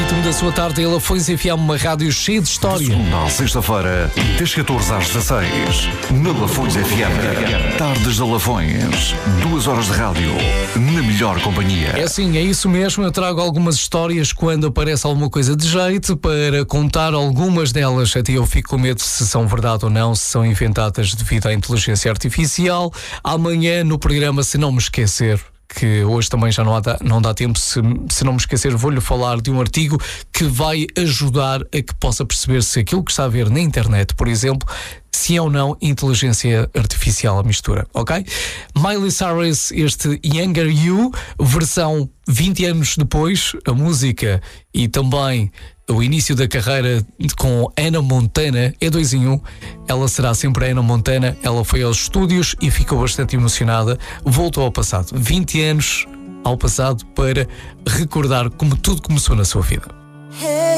ritmo da sua tarde, ela foi enfiar uma rádio cheia de história. Segunda à sexta-feira, das 14 às 16, na Lafões FM. Tardes da Lafões, 2 horas de rádio, na melhor companhia. É sim, é isso mesmo. Eu trago algumas histórias quando aparece alguma coisa de jeito para contar algumas delas. Até eu fico com medo se são verdade ou não, se são inventadas devido à inteligência artificial. Amanhã no programa, se não me esquecer, que hoje também já não dá tempo, se não me esquecer, vou-lhe falar de um artigo que vai ajudar a que possa perceber se aquilo que está a ver na internet, por exemplo, se é ou não inteligência artificial a mistura, ok? Miley Cyrus, este Younger You, versão 20 anos depois, a música e também o início da carreira com Hannah Montana é 2 em 1. Ela será sempre a Hannah Montana. Ela foi aos estúdios e ficou bastante emocionada. Voltou ao passado, 20 anos ao passado, para recordar como tudo começou na sua vida.